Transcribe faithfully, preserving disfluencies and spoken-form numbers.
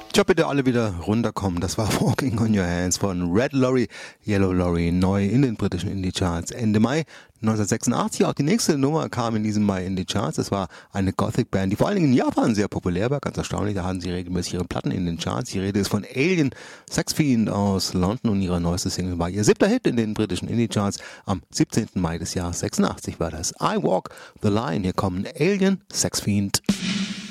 Tja, bitte alle wieder runterkommen. Das war Walking on Your Hands von Red Lorry, Yellow Lorry, neu in den britischen Indie-Charts Ende Mai neunzehnhundertsechsundachtzig. Auch die nächste Nummer kam in diesem Mai in die Charts. Das war eine Gothic-Band, die vor allen Dingen in Japan sehr populär war. Ganz erstaunlich, da hatten sie regelmäßig ihre Platten in den Charts. Die Rede ist von Alien Sex Fiend aus London und ihre neueste Single war ihr siebter Hit in den britischen Indie-Charts. Am siebzehnten Mai des Jahres sechsundachtzig war das I Walk the Line. Hier kommen Alien Sex Fiend.